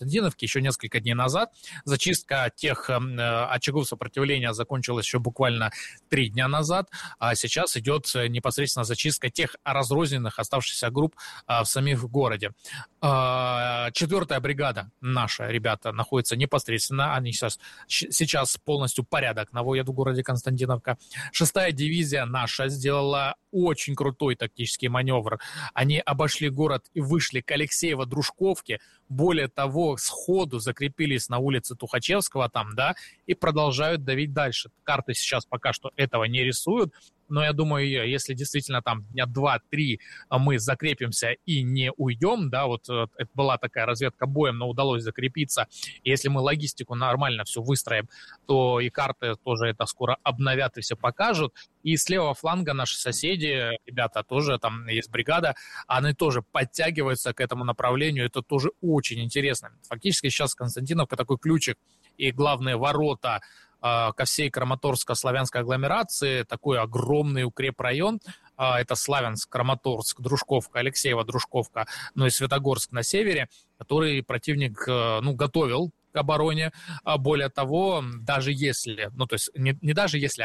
Константиновке еще несколько дней назад. Зачистка тех очагов сопротивления закончилась еще буквально 3 дня назад, а сейчас идет непосредственно зачистка тех разрозненных оставшихся групп в самих городе. 4-я бригада, наши ребята, находится непосредственно, они сейчас полностью порядок наводят в городе Константиновка. 6-я дивизия наша сделала очень крутой тактический маневр. Они обошли город и вышли к Алексеево-Дружковке. Более того, сходу закрепились на улице Тухачевского там, да, и продолжают давить дальше. Карты сейчас пока что этого не рисуют, но я думаю, если действительно там дня 2-3 мы закрепимся и не уйдем, да, вот это была такая разведка боем, но удалось закрепиться, и если мы логистику нормально все выстроим, то и карты тоже это скоро обновят и все покажут. И с левого фланга наши соседи, ребята, тоже там есть бригада, они тоже подтягиваются к этому направлению, это тоже очень интересно. Фактически сейчас Константиновка такой ключик и главные ворота ко всей Краматорско-славянской агломерации, такой огромный укрепрайон. Это Славянск, Краматорск, Дружковка, Алексеево, Дружковка, ну и Светогорск на севере, который противник, готовил к обороне. Более того, даже если, то есть не даже если, а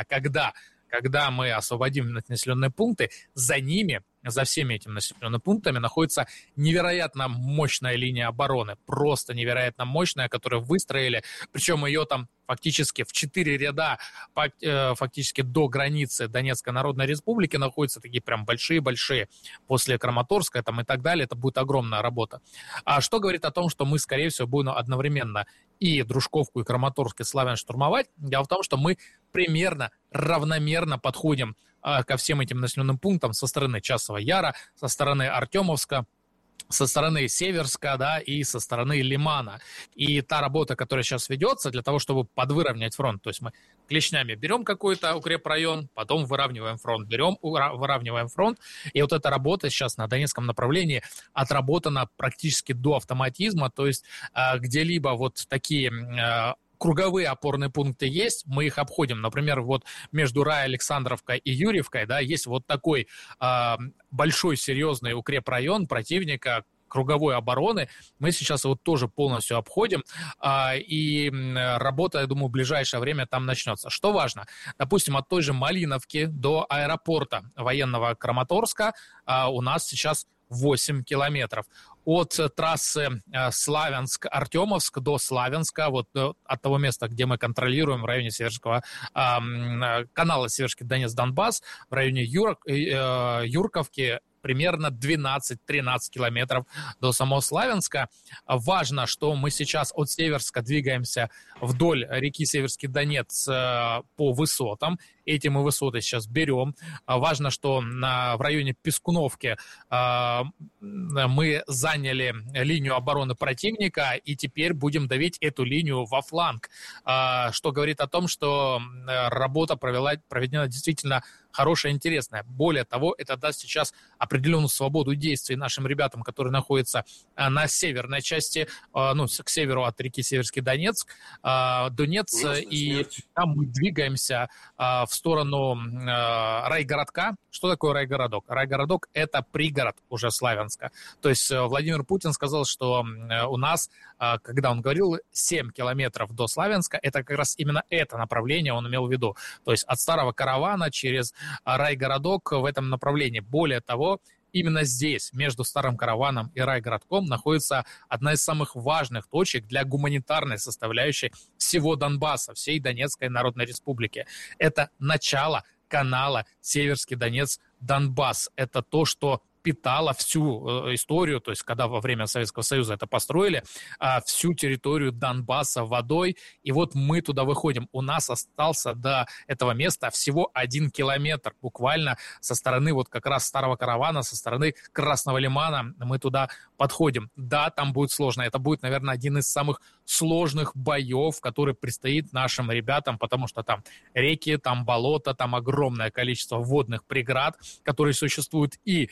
когда мы освободим населенные пункты, за ними, за всеми этими населенными пунктами находится невероятно мощная линия обороны, просто невероятно мощная, которую выстроили, причем ее там фактически в 4 ряда, фактически до границы Донецкой Народной Республики находятся такие прям большие-большие, после Краматорска там и так далее, это будет огромная работа. А что говорит о том, что мы, скорее всего, будем одновременно и Дружковку, и Краматорск, и Славянск штурмовать? Дело в том, что мы примерно равномерно подходим ко всем этим населенным пунктам со стороны Часового Яра, со стороны Артемовска, со стороны Северска, да, и со стороны Лимана. И та работа, которая сейчас ведется для того, чтобы подвыровнять фронт, то есть мы клешнями берем какой-то укрепрайон, потом выравниваем фронт, выравниваем фронт, и вот эта работа сейчас на Донецком направлении отработана практически до автоматизма, то есть где-либо вот такие круговые опорные пункты есть, мы их обходим. Например, вот между Александровкой и Юрьевкой, да, есть вот такой большой серьезный укрепрайон противника, круговой обороны. Мы сейчас его тоже полностью обходим, и работа, я думаю, в ближайшее время там начнется. Что важно? Допустим, от той же Малиновки до аэропорта военного Краматорска у нас сейчас 8 километров. От трассы Славянск-Артемовск до Славянска, вот от того места, где мы контролируем в районе Северского канала Северский Донец-Донбасс, в районе Юрковки, примерно 12-13 километров до самого Славянска. Важно, что мы сейчас от Северска двигаемся вдоль реки Северский Донец по высотам. Эти мы высоты сейчас берем. Важно, что в районе Пескуновки мы заняли линию обороны противника, и теперь будем давить эту линию во фланг, что говорит о том, что работа проведена действительно хорошая, интересная. Более того, это даст сейчас определенную свободу действий нашим ребятам, которые находятся на северной части, к северу от реки Северский Донец, и там мы двигаемся в сторону райгородка. Что такое райгородок? Райгородок – это пригород уже Славянска. То есть Владимир Путин сказал, что у нас, когда он говорил 7 километров до Славянска, это как раз именно это направление он имел в виду. То есть от Старого Каравана через райгородок в этом направлении. Более того, именно здесь, между Старым Караваном и райгородком, находится одна из самых важных точек для гуманитарной составляющей всего Донбасса, всей Донецкой Народной Республики. Это начало канала Северский Донец-Донбасс. Это то, что питала всю историю, то есть когда во время Советского Союза это построили, всю территорию Донбасса водой, и вот мы туда выходим. У нас остался до этого места всего 1 километр, буквально со стороны вот как раз Старого Каравана, со стороны Красного Лимана мы туда подходим. Да, там будет сложно, это будет, наверное, один из самых сложных боев, который предстоит нашим ребятам, потому что там реки, там болото, там огромное количество водных преград, которые существуют и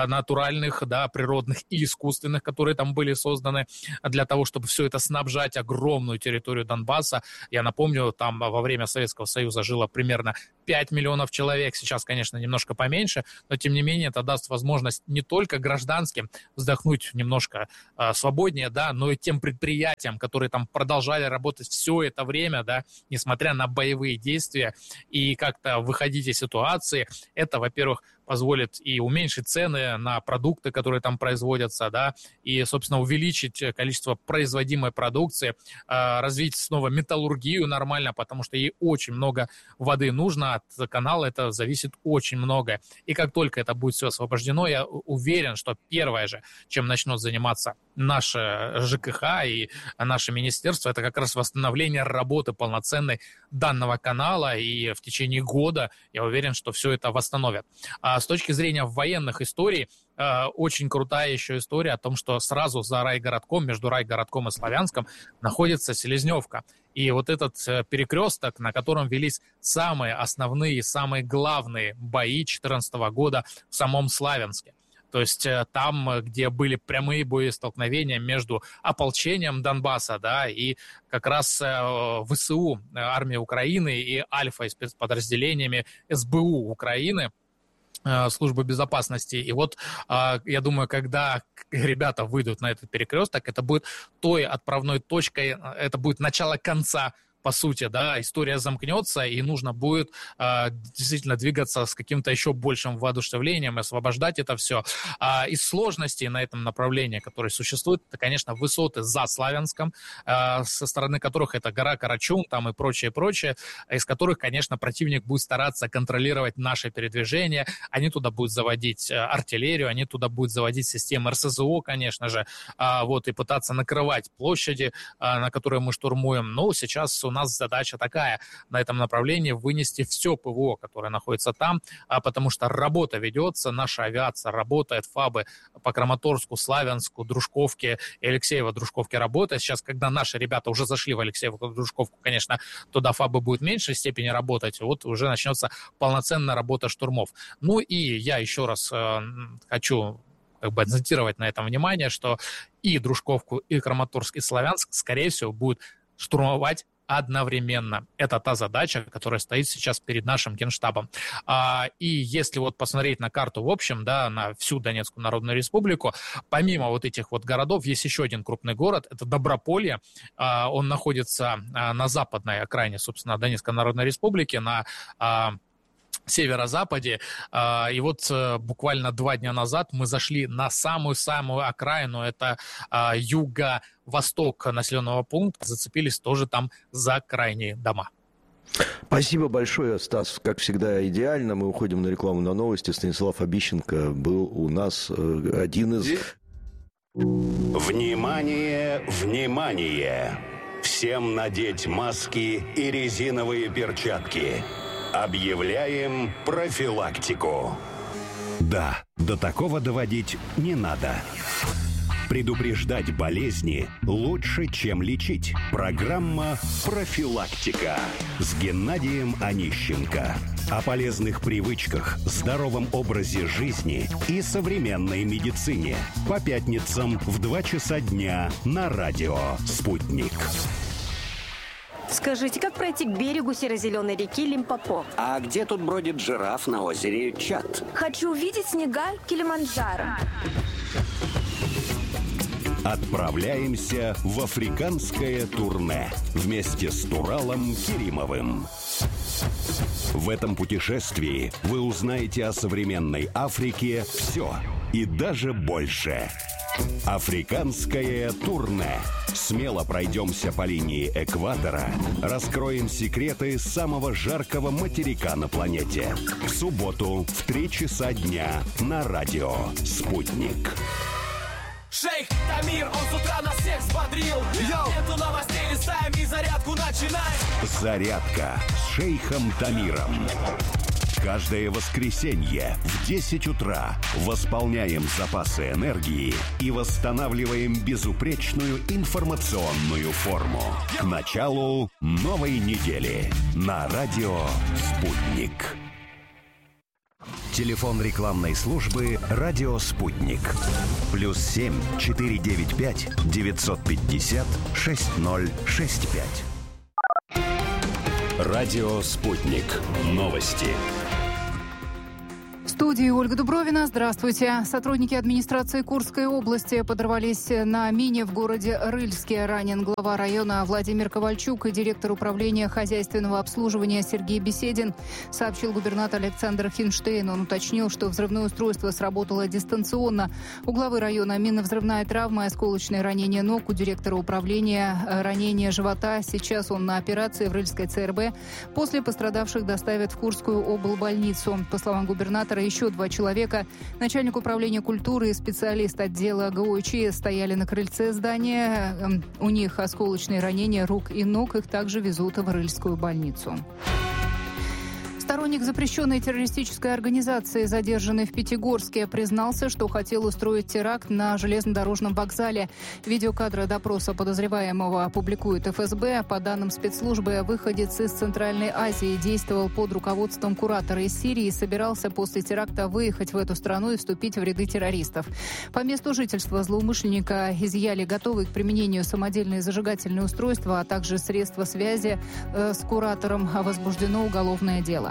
натуральных, да, природных и искусственных, которые там были созданы для того, чтобы все это снабжать огромную территорию Донбасса. Я напомню, там во время Советского Союза жило примерно 5 миллионов человек. Сейчас, конечно, немножко поменьше, но тем не менее это даст возможность не только гражданским вздохнуть немножко свободнее, да, но и тем предприятиям, которые там продолжали работать все это время, да, несмотря на боевые действия, и как-то выходить из ситуации. Это, во-первых, позволит и уменьшить цены на продукты, которые там производятся, да, и, собственно, увеличить количество производимой продукции, развить снова металлургию нормально, потому что ей очень много воды нужно, от канала это зависит очень много. И как только это будет все освобождено, я уверен, что первое же, чем начнут заниматься наше ЖКХ и наше министерство, это как раз восстановление работы полноценной данного канала, и в течение года, я уверен, что все это восстановят. А с точки зрения военных историй, очень крутая еще история о том, что сразу за райгородком, между райгородком и Славянском, находится Селезневка. И вот этот перекресток, на котором велись самые основные, самые главные бои 2014 года в самом Славянске. То есть там, где были прямые боестолкновения между ополчением Донбасса, да, и как раз ВСУ, армия Украины, и Альфа и спецподразделениями СБУ Украины, службы безопасности. И вот, я думаю, когда ребята выйдут на этот перекресток, это будет той отправной точкой, это будет начало конца, по сути, да, история замкнется, и нужно будет действительно двигаться с каким-то еще большим воодушевлением, освобождать это все. Из сложностей на этом направлении, которые существуют, это, конечно, высоты за Славянском, со стороны которых это гора Карачун, там и прочее, из которых, конечно, противник будет стараться контролировать наше передвижение, они туда будут заводить артиллерию, они туда будут заводить системы РСЗО, конечно же, вот, и пытаться накрывать площади, на которые мы штурмуем. Но сейчас у нас задача такая на этом направлении — вынести все ПВО, которое находится там, потому что работа ведется, наша авиация работает, ФАБы по Краматорску, Славянску, Дружковке и Алексеево-Дружковке работает. Сейчас, когда наши ребята уже зашли в Алексеево-Дружковку, конечно, туда ФАБы будут в меньшей степени работать, вот уже начнется полноценная работа штурмов. Ну и я еще раз хочу акцентировать на этом внимание, что и Дружковку, и Краматорск, и Славянск, скорее всего, будут штурмовать одновременно. Это та задача, которая стоит сейчас перед нашим Генштабом. И если вот посмотреть на карту в общем, да, на всю Донецкую Народную Республику, помимо вот этих вот городов, есть еще один крупный город, это Доброполье. Он находится на западной окраине, собственно, Донецкой Народной Республики, на северо-западе, и вот буквально 2 дня назад мы зашли на самую-самую окраину, это юго-восток населенного пункта, зацепились тоже там за крайние дома. Спасибо большое, Стас. Как всегда, идеально. Мы уходим на рекламу, на новости. Станислав Обищенко был у нас один из... Внимание, внимание! Всем надеть маски и резиновые перчатки. Объявляем профилактику. Да, до такого доводить не надо. Предупреждать болезни лучше, чем лечить. Программа «Профилактика» с Геннадием Онищенко. О полезных привычках, здоровом образе жизни и современной медицине. По пятницам в 2 часа дня на радио «Спутник». Скажите, как пройти к берегу серо-зеленой реки Лимпопо? А где тут бродит жираф на озере Чад? Хочу увидеть снега Килиманджаро. Отправляемся в африканское турне вместе с Туралом Керимовым. В этом путешествии вы узнаете о современной Африке все и даже больше. Африканское турне. Смело пройдемся по линии экватора, раскроем секреты самого жаркого материка на планете. В субботу в 3 часа дня на радио «Спутник». Шейх Тамир, он с утра нас всех взбодрил. Эту новостей листаем и зарядку начинаем. Зарядка с шейхом Тамиром. Каждое воскресенье в 10 утра восполняем запасы энергии и восстанавливаем безупречную информационную форму. К началу новой недели на радио «Спутник». Телефон рекламной службы «Радио Спутник». +7 495 950 6065. Радио Спутник. Новости. В студии Ольга Дубровина. Здравствуйте. Сотрудники администрации Курской области подорвались на мине в городе Рыльске. Ранен глава района Владимир Ковальчук и директор управления хозяйственного обслуживания Сергей Беседин, сообщил губернатор Александр Хинштейн. Он уточнил, что взрывное устройство сработало дистанционно. У главы района минно-взрывная травма и осколочное ранение ног, у директора управления ранение живота. Сейчас он на операции в Рыльской ЦРБ. После пострадавших доставят в Курскую облбольницу. По словам губернатора, еще 2 человека, начальник управления культуры и специалист отдела ГОЧ, стояли на крыльце здания. У них осколочные ранения рук и ног. Их также везут в Рыльскую больницу. Сторонник запрещенной террористической организации, задержанный в Пятигорске, признался, что хотел устроить теракт на железнодорожном вокзале. Видеокадры допроса подозреваемого публикует ФСБ. По данным спецслужбы, выходец из Центральной Азии действовал под руководством куратора из Сирии и собирался после теракта выехать в эту страну и вступить в ряды террористов. По месту жительства злоумышленника изъяли готовые к применению самодельные зажигательные устройства, а также средства связи с куратором. Возбуждено уголовное дело.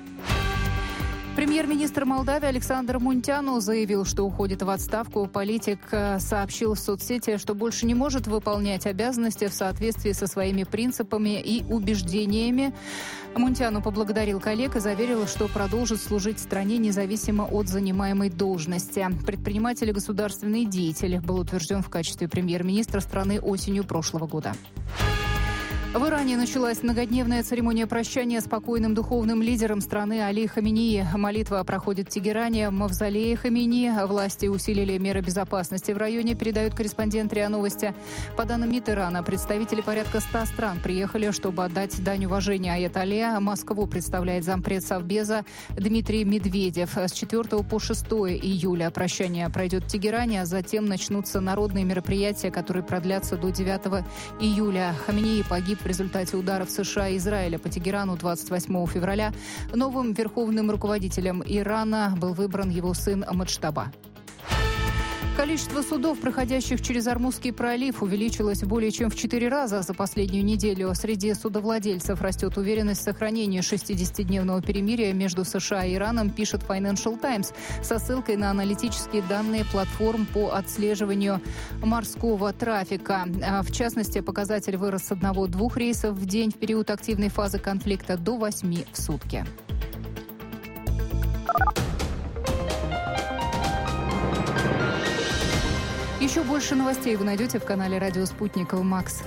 Премьер-министр Молдавии Александр Мунтяну заявил, что уходит в отставку. Политик сообщил в соцсети, что больше не может выполнять обязанности в соответствии со своими принципами и убеждениями. Мунтяну поблагодарил коллег и заверил, что продолжит служить стране независимо от занимаемой должности. Предприниматель и государственный деятель был утвержден в качестве премьер-министра страны осенью прошлого года. В Иране началась многодневная церемония прощания с покойным духовным лидером страны Али Хаменеи. Молитва проходит в Тегеране, в мавзолее Хаменеи. Власти усилили меры безопасности в районе, передают корреспондент РИА Новости. По данным МИД Ирана, представители порядка 100 стран приехали, чтобы отдать дань уважения Аятолле. Москву представляет зампред Совбеза Дмитрий Медведев. С 4 по 6 июля прощание пройдет в Тегеране, а затем начнутся народные мероприятия, которые продлятся до 9 июля. Хаменеи погиб в результате ударов США и Израиля по Тегерану 28 февраля. Новым верховным руководителем Ирана был выбран его сын Маджтаба. Количество судов, проходящих через Ормузский пролив, увеличилось более чем в 4 раза за последнюю неделю. Среди судовладельцев растет уверенность в сохранении 60-дневного перемирия между США и Ираном, пишет Financial Times, со ссылкой на аналитические данные платформ по отслеживанию морского трафика. В частности, показатель вырос с 1-2 рейсов в день в период активной фазы конфликта до 8 в сутки. Еще больше новостей вы найдете в канале «Радио Спутник» Макс.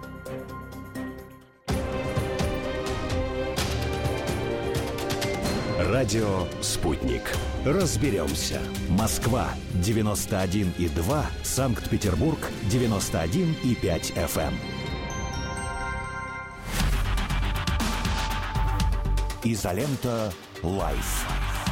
Радио «Спутник». Разберемся. Москва 91,2, Санкт-Петербург 91,5 FM. Изолента Лайф.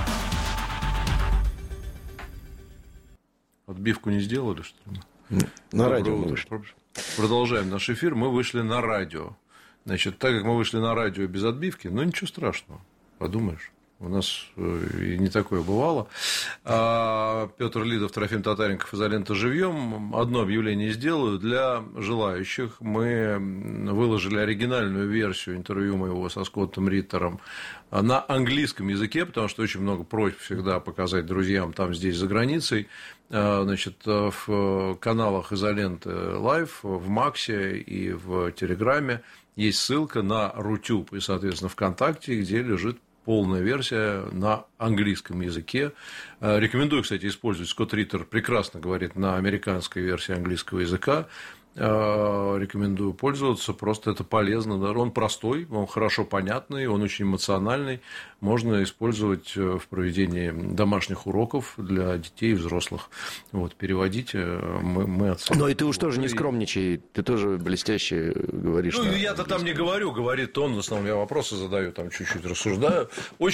Отбивку не сделали, что ли? На радио мы вышли. Продолжаем наш эфир. Мы вышли на радио. Значит, так как мы вышли на радио без отбивки, ну, ничего страшного. Подумаешь. У нас и не такое бывало. Петр Лидов, Трофим Татаренков, «Изолента живьем». Одно объявление сделаю для желающих. Мы выложили оригинальную версию интервью моего со Скоттом Риттером на английском языке, потому что очень много просьб всегда показать друзьям там, здесь, за границей. Значит, в каналах «Изоленты Лайв», в Максе и в Телеграме есть ссылка на Рутюб и, соответственно, ВКонтакте, где лежит полная версия на английском языке. Рекомендую, кстати, использовать. Скотт Риттер прекрасно говорит на американской версии английского языка. Рекомендую пользоваться, просто это полезно. Он простой, он хорошо понятный, он очень эмоциональный. Можно использовать в проведении домашних уроков для детей и взрослых. Вот, переводите, мы оценим. Но и ты уж тоже не скромничай, ты тоже блестяще говоришь. Ну, я-то там не говорю, говорит он, в основном я вопросы задаю, там чуть-чуть рассуждаю. Очень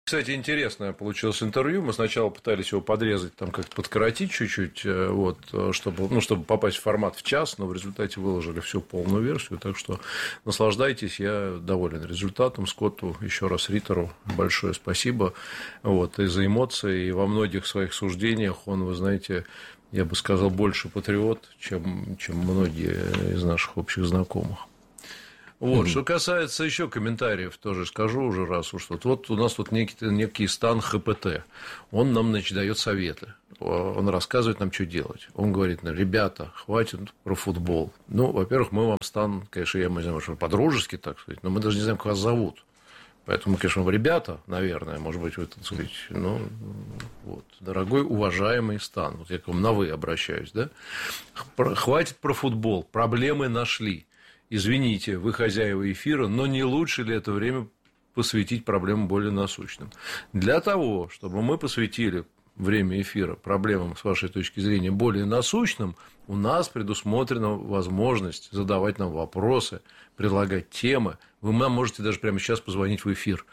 Кстати, интересное получилось интервью. Мы сначала пытались его подрезать, там как-то подкоротить чуть-чуть, вот, чтобы попасть в формат в час, но в результате выложили всю полную версию. Так что наслаждайтесь, я доволен результатом. Скотту, еще раз Риттеру большое спасибо, вот, и за эмоции, и во многих своих суждениях он, вы знаете, я бы сказал, больше патриот, чем многие из наших общих знакомых. Вот, что касается еще комментариев, тоже скажу уже раз уж. Вот у нас тут некий стан ХПТ. Он нам, значит, дает советы. Он рассказывает нам, что делать. Он говорит: ребята, хватит про футбол. Ну, во-первых, мы вам стан, конечно, я не знаю, что по-дружески, так сказать, но мы даже не знаем, как вас зовут. Поэтому, конечно, ребята, наверное, может быть, вы, так сказать, вот, дорогой, уважаемый стан. Вот я к вам на «вы» обращаюсь, да? Хватит про футбол. Проблемы нашли. Извините, вы хозяева эфира, но не лучше ли это время посвятить проблемам более насущным? Для того, чтобы мы посвятили время эфира проблемам, с вашей точки зрения, более насущным, у нас предусмотрена возможность задавать нам вопросы, предлагать темы. Вы нам можете даже прямо сейчас позвонить в эфир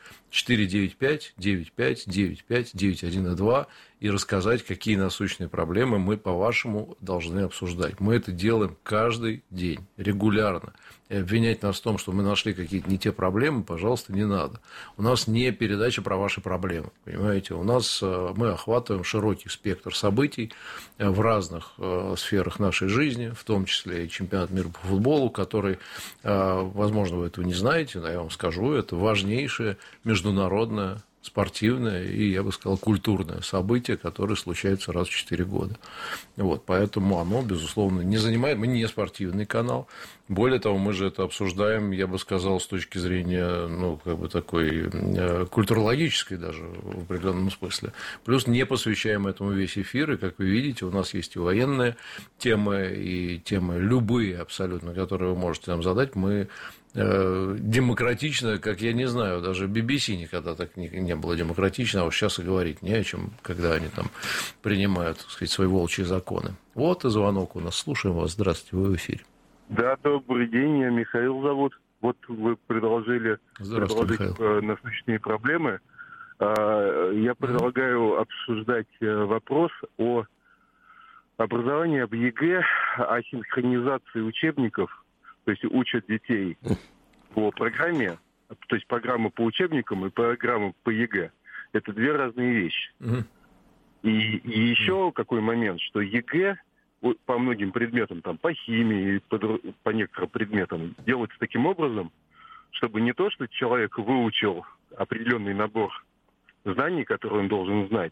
495-95-95-91-2 и рассказать, какие насущные проблемы мы, по-вашему, должны обсуждать. Мы это делаем каждый день, регулярно. И обвинять нас в том, что мы нашли какие-то не те проблемы, пожалуйста, не надо. У нас не передача про ваши проблемы, понимаете? У нас мы охватываем широкий спектр событий в разных сферах нашей жизни, в том числе и чемпионат мира по футболу, который, возможно, вы этого не знаете, но я вам скажу, это важнейшее международное спортивное и, я бы сказал, культурное событие, которое случается раз в 4 года. Вот, поэтому оно, безусловно, не занимает... Мы не спортивный канал. Более того, мы же это обсуждаем, я бы сказал, с точки зрения, такой культурологической даже в определенном смысле. Плюс не посвящаем этому весь эфир. И, как вы видите, у нас есть и военные темы, и темы любые абсолютно, которые вы можете нам задать. Мы демократично, как я не знаю, даже BBC никогда так не было демократично, а уж сейчас и говорить не о чем, когда они там принимают, так сказать, свои волчьи законы. Вот и звонок у нас. Слушаем вас. Здравствуйте, вы в эфире. Да, добрый день, меня Михаил зовут. Вот вы предложили насущные проблемы. Я предлагаю обсуждать вопрос о образовании, об ЕГЭ, о синхронизации учебников. То есть учат детей по программе, то есть программа по учебникам и программа по ЕГЭ. Это две разные вещи. И еще какой момент, что ЕГЭ по многим предметам, там, по химии, по некоторым предметам, делается таким образом, чтобы не то, что человек выучил определенный набор знаний, которые он должен знать,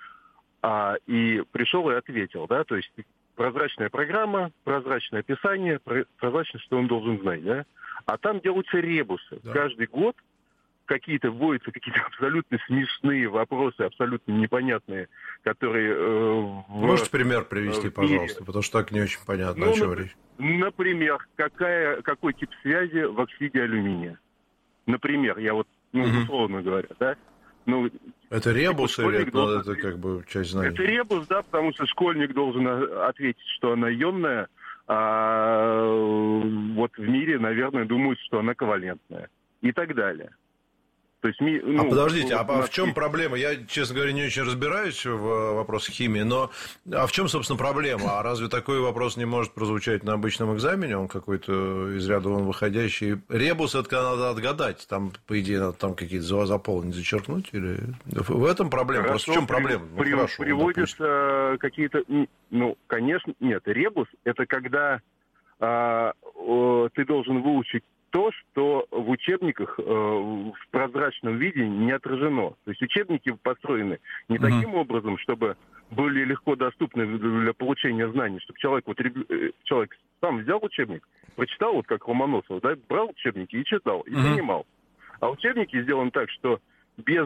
и пришел и ответил, да, то есть прозрачная программа, прозрачное описание, прозрачно, что он должен знать, да, а там делаются ребусы. Да. Каждый год вводятся какие-то абсолютно смешные вопросы, абсолютно непонятные, которые... Можете пример привести, пожалуйста, потому что так не очень понятно, о чем речь. Например, какой тип связи в оксиде алюминия? Например, я условно говоря, да? Это ребус или это как бы часть знаний? Это ребус, да, потому что школьник должен ответить, что она ионная, а вот в мире, наверное, думают, что она ковалентная и так далее. То есть, подождите, в чем проблема? Я, честно говоря, не очень разбираюсь в вопросах химии, но в чем, собственно, проблема? А разве такой вопрос не может прозвучать на обычном экзамене? Он какой-то из ряда вон выходящий. Ребус, это надо отгадать. Там, по идее, надо там какие-то заполнить, зачеркнуть? Или... В этом проблема? Хорошо, просто в чем проблема? Приводятся какие-то... конечно, нет. Ребус – это когда ты должен выучить то, что в учебниках в прозрачном виде не отражено. То есть учебники построены не таким образом, чтобы были легко доступны для получения знаний, чтобы человек сам взял учебник, прочитал, вот как Ломоносов, да, брал учебники и читал, и понимал. А учебники сделаны так, что без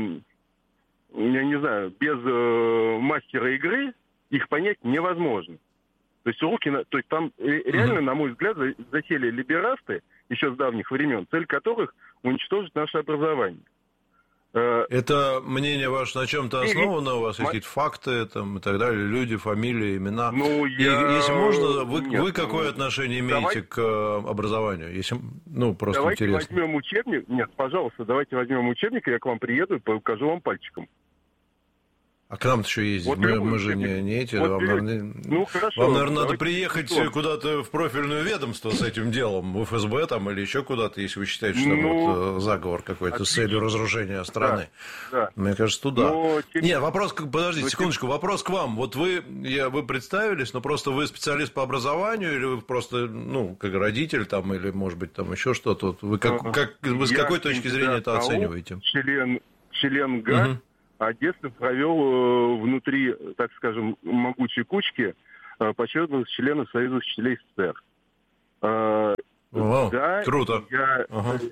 мастера игры их понять невозможно. То есть там реально, на мой взгляд, засели либерасты еще с давних времен, цель которых уничтожить наше образование. Это мнение ваше на чем-то основано? У вас есть какие-то факты там, и так далее, люди, фамилии, имена? Ну, если можно, вы какое отношение имеете к образованию? Если, просто давайте интересно. Возьмем учебник. Нет, пожалуйста, давайте возьмем учебник, и я к вам приеду и покажу вам пальчиком. А к нам-то еще ездить? Мы же не эти. Вот вам, хорошо, вам, наверное, надо приехать куда-то в профильное ведомство с этим делом, в ФСБ там, или еще куда-то, если вы считаете, что там заговор какой-то с целью разрушения страны. Да. Мне кажется, туда. Нет, вопрос, подождите, секундочку, вопрос к вам. Вот вы представились, но просто вы специалист по образованию, или вы просто, как родитель там, или, может быть, там еще что-то? Вы вы с какой точки зрения это оцениваете? Член ГА. А детство провел внутри, так скажем, могучей кучки почетных членов Союза учителей СССР. Да, круто. Я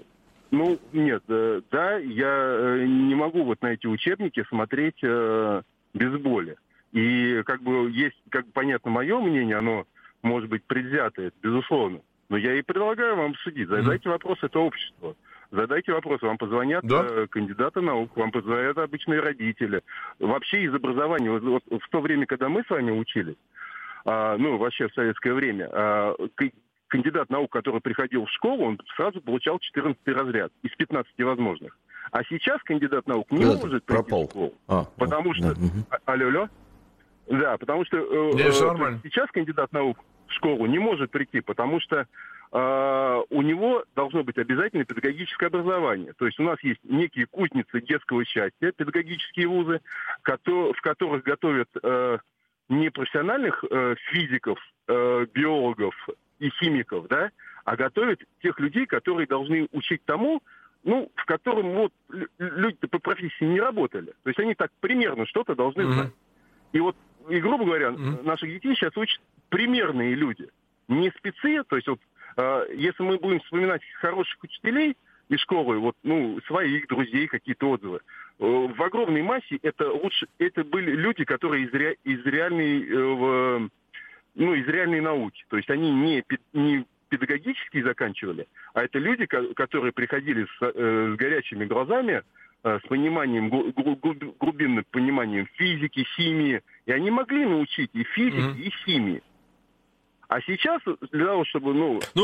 не могу на эти учебники смотреть без боли. И есть, понятно, мое мнение, оно может быть предвзятое, безусловно. Но я и предлагаю вам обсудить. Задайте вопрос, это общество. Задайте вопрос, вам позвонят кандидаты наук, вам позвонят обычные родители. Вообще из образования, вот в то время, когда мы с вами учились, вообще в советское время, кандидат наук, который приходил в школу, он сразу получал 14-й разряд из 15 возможных. А сейчас кандидат наук не может прийти в школу. Потому что... Алло? Да, потому что сейчас кандидат наук в школу не может прийти, потому что у него должно быть обязательно педагогическое образование. То есть у нас есть некие кузницы детского счастья, педагогические вузы, в которых готовят не профессиональных физиков, биологов и химиков, да, а готовят тех людей, которые должны учить тому, в котором люди-то по профессии не работали. То есть они так примерно что-то должны знать. И грубо говоря, наших детей сейчас учат примерные люди. Не спецы, то есть если мы будем вспоминать хороших учителей из школы, своих друзей, какие-то отзывы, в огромной массе это были люди, которые из реальной науки. То есть они не педагогические заканчивали, а это люди, которые приходили с горячими глазами, с пониманием, глубинным пониманием физики, химии, и они могли научить и физики, и химии. А сейчас, для того, чтобы...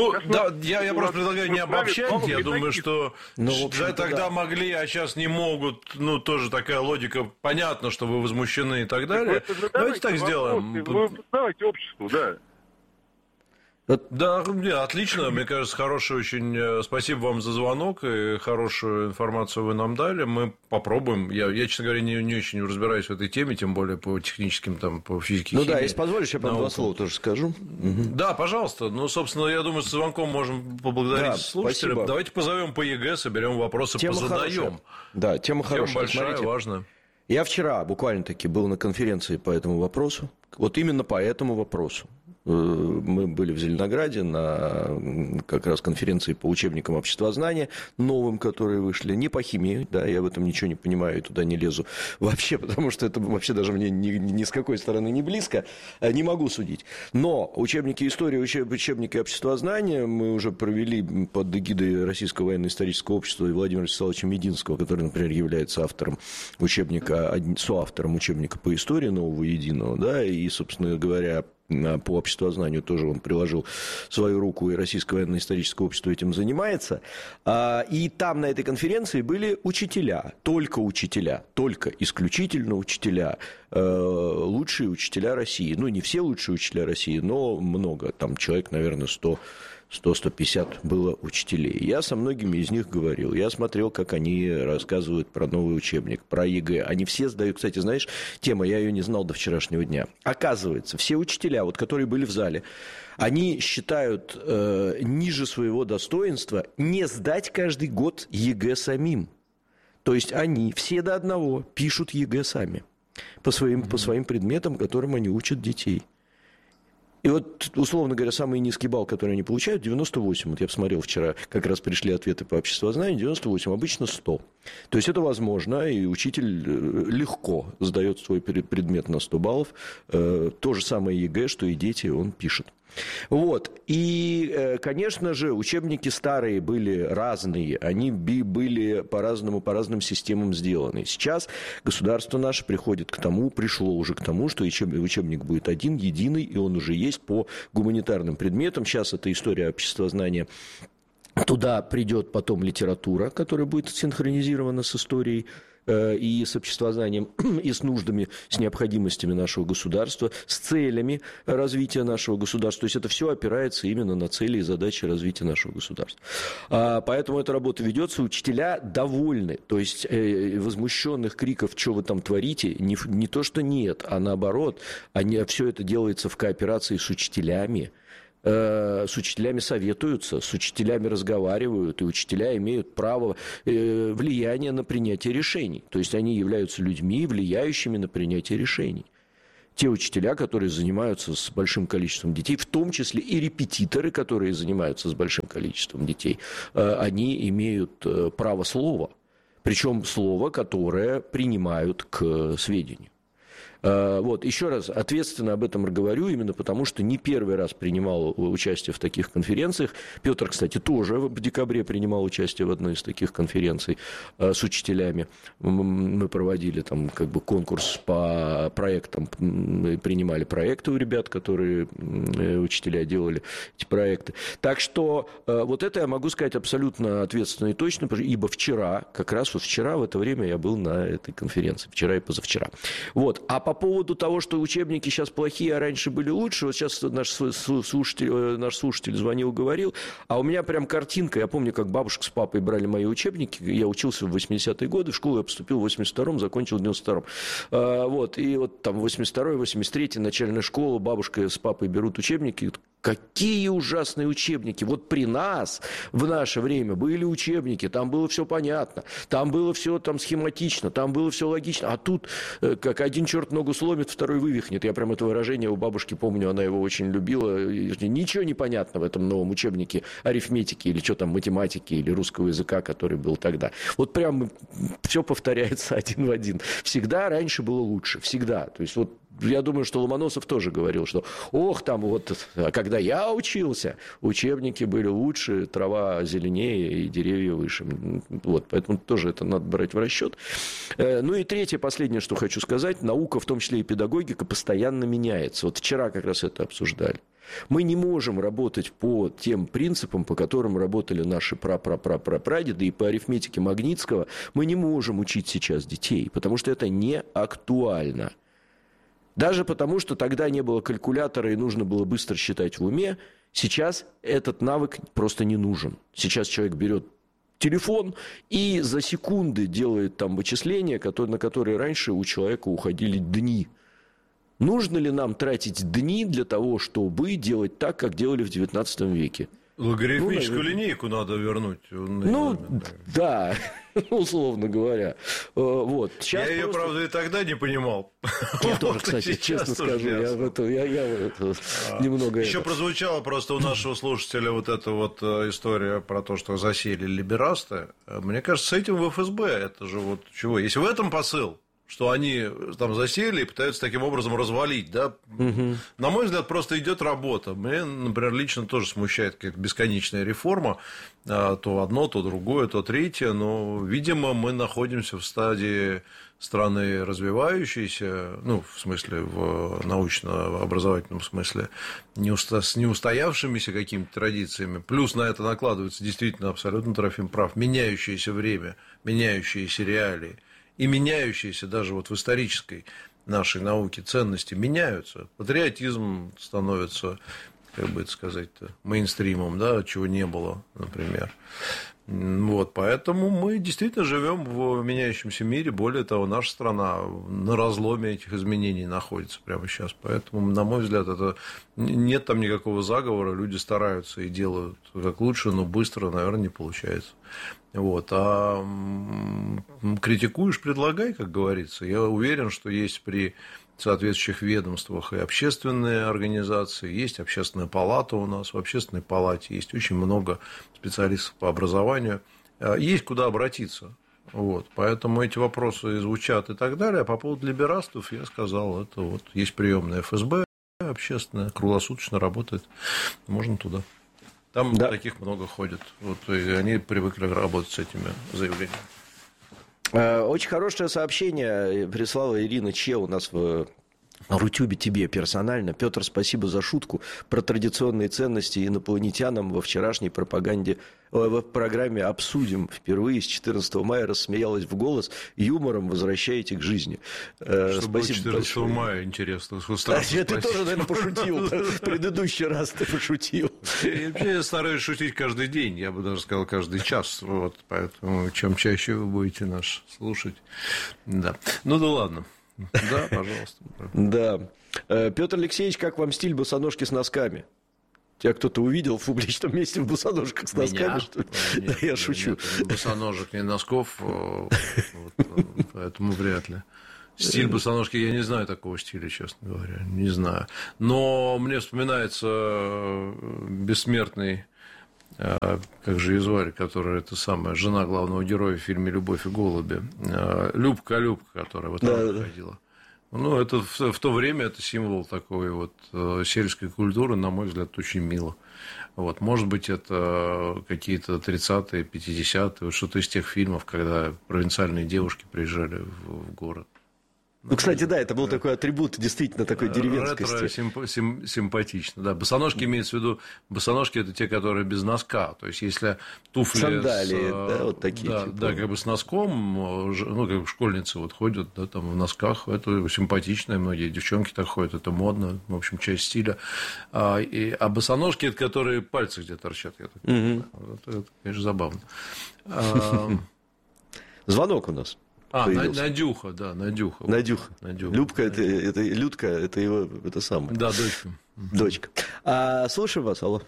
я просто предлагаю не обобщать. Я думаю, что тогда могли, а сейчас не могут. Тоже такая логика. Понятно, что вы возмущены и так далее. Давайте так сделаем. Вы задавайте обществу, да. Да, отлично. Мне кажется, хороший очень... Спасибо вам за звонок и хорошую информацию вы нам дали. Мы попробуем. Я честно говоря, не очень разбираюсь в этой теме, тем более по техническим, по физике, химии. Если позволишь, я два слова тоже скажу. Да, пожалуйста. Собственно, я думаю, с звонком можем поблагодарить слушателя. Спасибо. Давайте позовем по ЕГЭ, соберем вопросы, позадаем. Да, тема хорошая. Тема большая, важная. Я вчера буквально-таки был на конференции по этому вопросу. Вот именно по этому вопросу. Мы были в Зеленограде на как раз конференции по учебникам обществознания новым, которые вышли. Не по химии, да, я в этом ничего не понимаю и туда не лезу вообще, потому что это вообще даже мне ни с какой стороны не близко, не могу судить. Но учебники истории, учебники обществознания мы уже провели под эгидой Российского военно-исторического общества и Владимира Вячеславовича Мединского, который, например, является автором учебника, соавтором учебника по истории нового единого, да, и, собственно говоря, по обществознанию тоже он приложил свою руку, и Российское военно-историческое общество этим занимается. И там на этой конференции были учителя, только исключительно учителя, лучшие учителя России. Не все лучшие учителя России, но много, там человек, наверное, 100-150 было учителей. Я со многими из них говорил. Я смотрел, как они рассказывают про новый учебник, про ЕГЭ. Они все сдают, кстати, знаешь, тема, я ее не знал до вчерашнего дня. Оказывается, все учителя, которые были в зале, они считают ниже своего достоинства не сдать каждый год ЕГЭ самим. То есть они все до одного пишут ЕГЭ сами по своим предметам, которым они учат детей. И условно говоря, самый низкий балл, который они получают, 98. Я посмотрел вчера, как раз пришли ответы по обществознанию, 98, обычно 100. То есть это возможно, и учитель легко сдает свой предмет на 100 баллов. То же самое ЕГЭ, что и дети, он пишет. Вот. И, конечно же, учебники старые были разные, они были по разным системам сделаны. Сейчас государство наше пришло уже к тому, что учебник будет один, единый, и он уже есть по гуманитарным предметам. Сейчас это история обществознания. Туда придет потом литература, которая будет синхронизирована с историей и с обществознанием, и с нуждами, с необходимостями нашего государства, с целями развития нашего государства. То есть это все опирается именно на цели и задачи развития нашего государства. Поэтому эта работа ведется, учителя довольны. То есть возмущенных криков, что вы там творите, не то что нет, а наоборот, все это делается в кооперации с учителями. С учителями советуются, с учителями разговаривают, и учителя имеют право влияния на принятие решений. То есть они являются людьми, влияющими на принятие решений. Те учителя, которые занимаются с большим количеством детей, в том числе и репетиторы, которые занимаются с большим количеством детей, они имеют право слова. Причем слово, которое принимают к сведению. Вот, еще раз, ответственно об этом говорю, именно потому, что не первый раз принимал участие в таких конференциях. Петр, кстати, тоже в декабре принимал участие в одной из таких конференций с учителями. Мы проводили там как бы конкурс по проектам, принимали проекты у ребят, которые учителя делали эти проекты. Так что вот это я могу сказать абсолютно ответственно и точно, ибо вчера, как раз вот вчера в это время я был на этой конференции, вчера и позавчера. Вот, а по поводу того, что учебники сейчас плохие, а раньше были лучше, вот сейчас наш слушатель звонил, говорил, а у меня прям картинка, я помню, как бабушка с папой брали мои учебники, я учился в 80-е годы, в школу я поступил в 82-м, закончил в 92-м. Вот, и вот там 82-й, 83-й, начальная школа, бабушка с папой берут учебники. Какие ужасные учебники. Вот при нас в наше время были учебники, там было все понятно, там было все там схематично, там было все логично, а тут как один черт ногу сломит, второй вывихнет. Я прям это выражение у бабушки помню, она его очень любила. Ничего не понятно в этом новом учебнике арифметики или что там, математики или русского языка, который был тогда. Вот прям все повторяется один в один. Всегда раньше было лучше, всегда. То есть вот я думаю, что Ломоносов тоже говорил, что там вот, когда я учился, учебники были лучше, трава зеленее и деревья выше. Вот, поэтому тоже это надо брать в расчет. Ну и третье, последнее, что хочу сказать, наука, в том числе и педагогика, постоянно меняется. Вот вчера как раз это обсуждали. Мы не можем работать по тем принципам, по которым работали наши прадеды, и по арифметике Магнитского мы не можем учить сейчас детей, потому что это не актуально. Даже потому, что тогда не было калькулятора и нужно было быстро считать в уме, сейчас этот навык просто не нужен. Сейчас человек берет телефон и за секунды делает там вычисления, на которые раньше у человека уходили дни. Нужно ли нам тратить дни для того, чтобы делать так, как делали в XIX веке? Логарифмическую линейку надо вернуть. Да, условно говоря. Вот. Я ее, правда, и тогда не понимал. Я тоже, кстати, честно скажу. Я немного... Еще прозвучала просто у нашего слушателя вот эта вот история про то, что засели либерасты. Мне кажется, с этим в ФСБ это же вот чего? Если в этом посыл, что они там засели и пытаются таким образом развалить, да? Угу. На мой взгляд, просто идет работа. Мне, например, лично тоже смущает какая-то бесконечная реформа, то одно, то другое, то третье, но, видимо, мы находимся в стадии страны развивающейся, ну, в смысле, в научно-образовательном смысле, с неустоявшимися какими-то традициями, плюс на это накладывается действительно абсолютно, Трофим прав, меняющееся время, меняющиеся реалии. И меняющиеся даже вот в исторической нашей науке ценности меняются. Патриотизм становится, как бы это сказать-то, мейнстримом, да, чего не было, например. Вот, поэтому мы действительно живем в меняющемся мире. Более того, наша страна на разломе этих изменений находится прямо сейчас. Поэтому, на мой взгляд, это нет там никакого заговора. Люди стараются и делают как лучше, но быстро, наверное, не получается. Вот. А критикуешь, предлагай, как говорится. Я уверен, что есть при соответствующих ведомствах и общественные организации, есть общественная палата у нас, в общественной палате есть очень много специалистов по образованию, есть куда обратиться. Вот. Поэтому эти вопросы звучат и так далее. А по поводу либерастов я сказал, это вот есть приемная ФСБ, общественная, круглосуточно работает. Можно туда. Там таких много ходят. Вот, и они привыкли работать с этими заявлениями. Очень хорошее сообщение прислала Ирина Че у нас в Рутюбе тебе персонально. Петр, спасибо за шутку про традиционные ценности инопланетянам во вчерашней в программе «Обсудим». Впервые с 14 мая рассмеялась в голос. Юмором возвращаете к жизни. Что спасибо было 14 большое. мая, интересно. Ты тоже, наверное, пошутил. В предыдущий раз ты пошутил. Я стараюсь шутить каждый день. Я бы даже сказал, каждый час. Вот, поэтому чем чаще вы будете нас слушать. Да. Ну да ладно. Да, пожалуйста. Да. Петр Алексеевич, как вам стиль босоножки с носками? Тебя кто-то увидел в публичном месте в босоножках с носками, что ли? Нет, я шучу. Нет, ни босоножек, ни носков, поэтому вряд ли. Стиль босоножки, я не знаю такого стиля, честно говоря, не знаю. Но мне вспоминается бессмертный, как же ее звали, которая это самая жена главного героя в фильме «Любовь и голуби», Любка, которая вот там ходила. Ну, это в то время это символ такой вот сельской культуры, на мой взгляд, очень мило. Вот, может быть, это какие-то 30-е, 50-е, вот что-то из тех фильмов, когда провинциальные девушки приезжали в город. Ну, кстати, да, это был такой атрибут действительно такой деревенскости. Ретро симпатично, да. Босоножки имеется в виду, босоножки это те, которые без носка. То есть, если туфли сандалии, да, вот такие. Да, да, как бы с носком, ну, как школьницы вот ходят, да, там в носках, это симпатично, многие девчонки так ходят, это модно, в общем, часть стиля. А босоножки это которые пальцы где торчат, я так понимаю. Это, конечно, забавно. Звонок у нас. Надюха. Любка, это Людка, это его, это самое. Да, дочка. Слушаю вас, алло.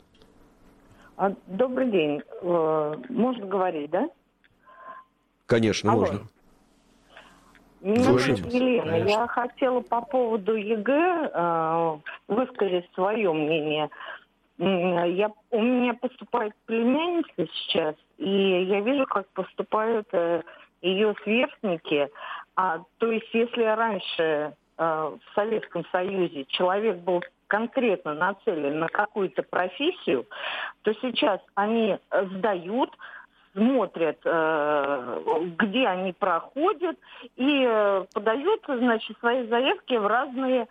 Добрый день. Можно говорить, да? Конечно, можно. Меня зовут Елена. Конечно. Я хотела по поводу ЕГЭ высказать свое мнение. У меня поступает племянница сейчас, и я вижу, как поступают ее сверстники. То есть, если раньше в Советском Союзе человек был конкретно нацелен на какую-то профессию, то сейчас они сдают, смотрят, где они проходят, и подают, значит, свои заявки в разные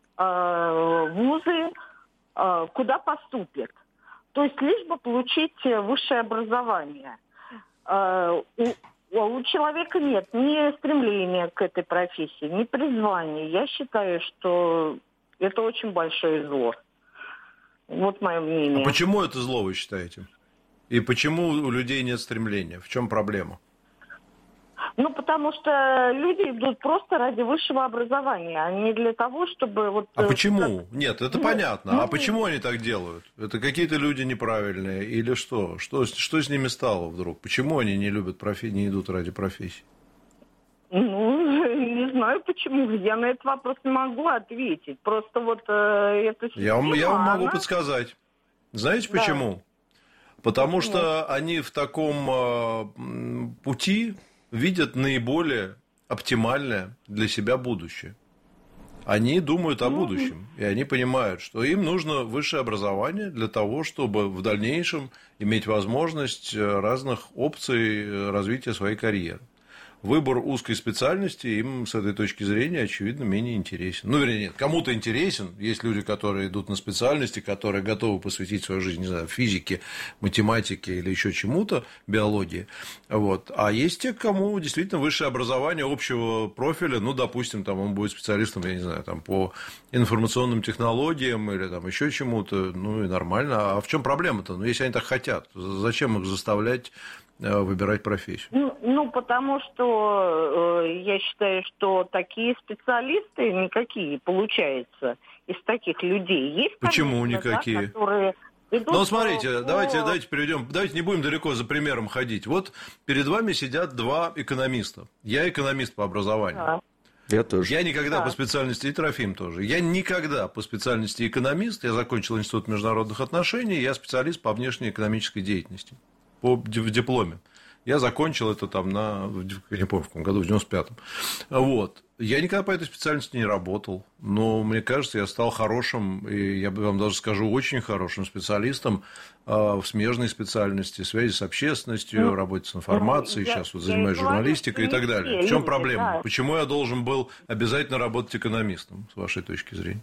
вузы, куда поступят. То есть, лишь бы получить высшее образование. У человека нет ни стремления к этой профессии, ни призвания. Я считаю, что это очень большое зло. Вот мое мнение. А почему это зло, вы считаете? И почему у людей нет стремления? В чем проблема? Ну, потому что люди идут просто ради высшего образования, а не для того, чтобы... Вот, а почему? Нет, это понятно. А почему они так делают? Это какие-то люди неправильные или что? Что с ними стало вдруг? Почему они не любят не идут ради профессии? Ну, не знаю почему. Я на этот вопрос не могу ответить. Просто вот это... Я вам могу подсказать. Знаете почему? Потому что они в таком пути... видят наиболее оптимальное для себя будущее. Они думают о будущем, и они понимают, что им нужно высшее образование для того, чтобы в дальнейшем иметь возможность разных опций развития своей карьеры. Выбор узкой специальности им с этой точки зрения, очевидно, менее интересен. Ну, вернее, нет, кому-то интересен. Есть люди, которые идут на специальности, которые готовы посвятить свою жизнь, не знаю, физике, математике или еще чему-то, биологии. Вот. А есть те, кому действительно высшее образование общего профиля, ну, допустим, там он будет специалистом, я не знаю, там, по информационным технологиям или там еще чему-то, ну, и нормально. А в чем проблема-то? Ну, если они так хотят, зачем их заставлять выбирать профессию? Ну, потому что я считаю, что такие специалисты никакие получаются из таких людей. Есть, почему конечно, никакие? Да, которые идут. Ну, смотрите, давайте перейдем, давайте не будем далеко за примером ходить. Вот перед вами сидят два экономиста. Я экономист по образованию. Да. Я тоже. Я никогда по специальности, и Трофим тоже, я никогда по специальности экономист, я закончил Институт международных отношений, я специалист по внешнеэкономической деятельности. В дипломе. Я закончил это там я не помню, в каком году, в 95-м. Вот. Я никогда по этой специальности не работал, но мне кажется, я стал хорошим, и я вам даже скажу, очень хорошим специалистом в смежной специальности, связи с общественностью, работе с информацией, сейчас вот занимаюсь журналистикой и так далее. В чем проблема? Да. Почему я должен был обязательно работать экономистом, с вашей точки зрения?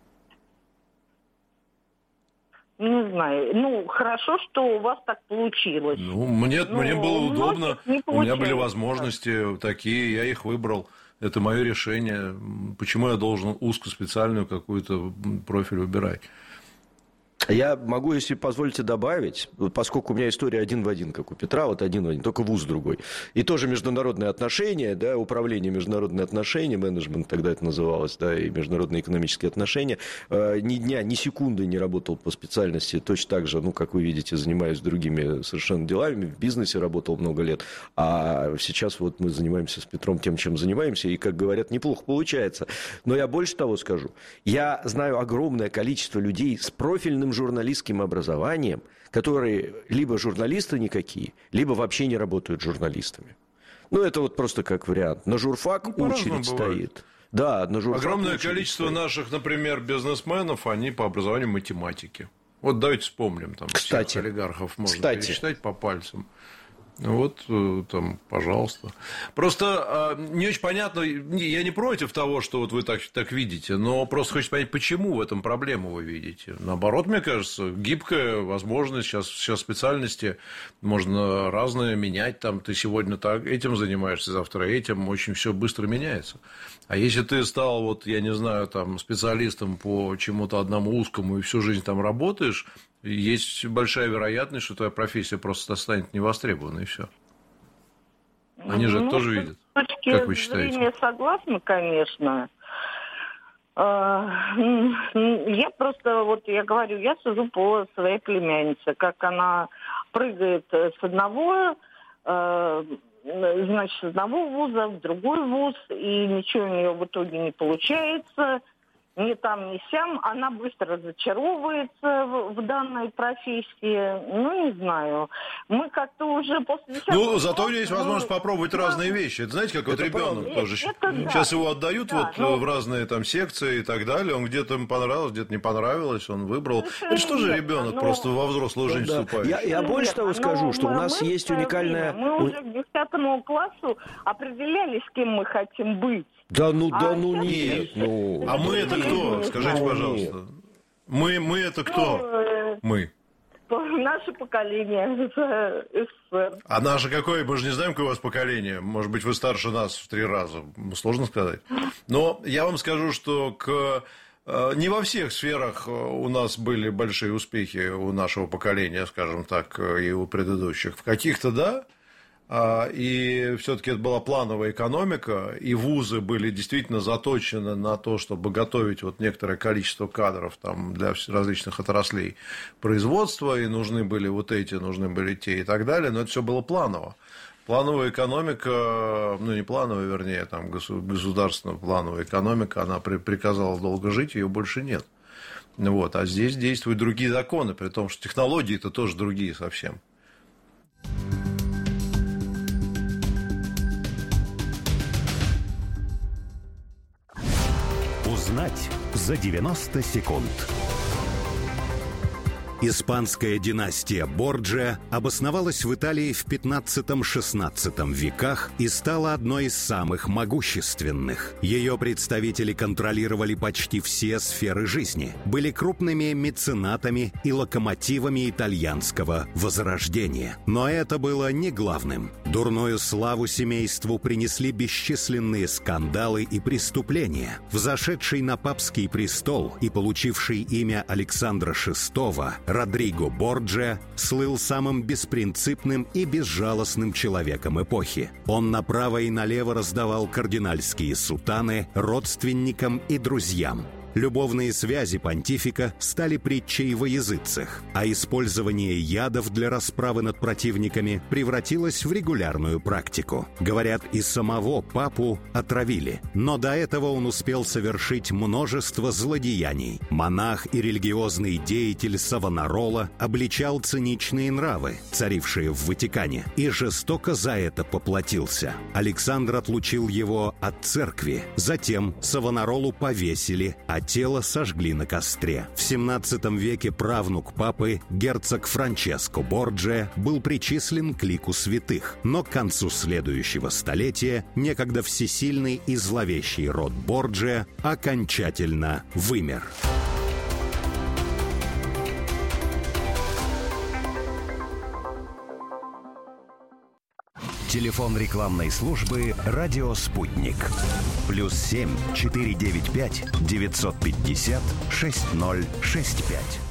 Не знаю. Хорошо, что у вас так получилось. Мне было удобно, у меня были возможности такие, я их выбрал. Это мое решение. Почему я должен узкоспециальную какую-то профиль выбирать? Я могу, если позволите, добавить, поскольку у меня история один в один, как у Петра, вот один в один, только вуз другой. И тоже международные отношения, да, управление международные отношения, менеджмент тогда это называлось, да, и международные экономические отношения. Ни дня, ни секунды не работал по специальности, точно так же, как вы видите, занимаюсь другими совершенно делами, в бизнесе работал много лет, а сейчас вот мы занимаемся с Петром тем, чем занимаемся, и, как говорят, неплохо получается. Но я больше того скажу, я знаю огромное количество людей с профильным журналистским образованием, которые либо журналисты никакие, либо вообще не работают журналистами. Это вот просто как вариант. На журфак очередь стоит. Да, на журфак огромное количество стоит. Наших, например, бизнесменов, они по образованию математики. Вот давайте вспомним, там, всех олигархов можно пересчитать по пальцам. Вот там, пожалуйста. Просто не очень понятно, я не против того, что вот вы так видите, но просто хочется понять, почему в этом проблему вы видите. Наоборот, мне кажется, гибкая возможность, сейчас специальности можно разные менять, там, ты сегодня этим занимаешься, завтра этим, очень все быстро меняется. А если ты стал, вот, я не знаю, там, специалистом по чему-то одному узкому и всю жизнь там работаешь, есть большая вероятность, что твоя профессия просто станет невостребованной, и все. Они же это тоже видят. Как вы считаете? Я согласна, конечно. Я просто, я говорю, я сужу по своей племяннице, как она прыгает с одного вуза в другой вуз, и ничего у нее в итоге не получается. Ни там, ни сям, она быстро разочаровывается в данной профессии. Не знаю. Мы как-то уже после 10 зато у нее есть возможность попробовать разные вещи. Это знаете, как вот ребенок тоже. Сейчас его отдают в разные там секции и так далее. Он где-то ему понравилось, где-то не понравилось, он выбрал. Это что же ребенок просто во взрослую жизнь вступает? Я больше того скажу, что у нас есть уникальная... Мы уже к 10 классу определяли, с кем мы хотим быть. Да нет. А мы это кто? Скажите, пожалуйста. Мы это кто? Мы. Наше поколение СССР. А наше какое? Мы же не знаем, какое у вас поколение. Может быть, вы старше нас в 3 раза. Сложно сказать. Но я вам скажу, что не во всех сферах у нас были большие успехи у нашего поколения, скажем так, и у предыдущих. В каких-то, да. И все-таки это была плановая экономика, и вузы были действительно заточены на то, чтобы готовить вот некоторое количество кадров там, для различных отраслей производства, и нужны были вот эти, нужны были те и так далее, но это все было планово. Плановая экономика, не плановая, вернее, там государственная плановая экономика, она приказала долго жить, ее больше нет. Вот. А здесь действуют другие законы, при том, что технологии-то тоже другие совсем. Узнать за 90 секунд. Испанская династия Борджиа обосновалась в Италии в 15-16 веках и стала одной из самых могущественных. Ее представители контролировали почти все сферы жизни, были крупными меценатами и локомотивами итальянского возрождения. Но это было не главным. Дурную славу семейству принесли бесчисленные скандалы и преступления. Взошедший на папский престол и получивший имя Александра VI, Родриго Борджиа слыл самым беспринципным и безжалостным человеком эпохи. Он направо и налево раздавал кардинальские сутаны родственникам и друзьям. Любовные связи понтифика стали притчей во языцах, а использование ядов для расправы над противниками превратилось в регулярную практику. Говорят, и самого папу отравили, но до этого он успел совершить множество злодеяний. Монах и религиозный деятель Савонарола обличал циничные нравы, царившие в Ватикане, и жестоко за это поплатился. Александр отлучил его от церкви. Затем Савонаролу повесили, а тело сожгли на костре. В 17 веке правнук папы, герцог Франческо Борджиа, был причислен к лику святых, но к концу следующего столетия некогда всесильный и зловещий род Борджиа окончательно вымер. Телефон рекламной службы «Радио Спутник». +7 495 950 6065.